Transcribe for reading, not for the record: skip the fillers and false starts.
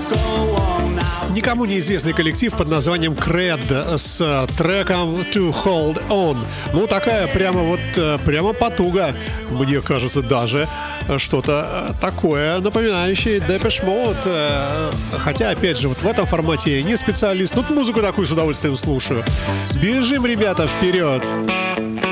Никому неизвестный коллектив под названием Creed с треком To Hold On. Ну, такая прямо потуга, мне кажется, даже что-то такое, напоминающее Depeche Mode. Хотя, опять же, вот в этом формате я не специалист. Ну, музыку такую с удовольствием слушаю. Бежим, ребята, вперед!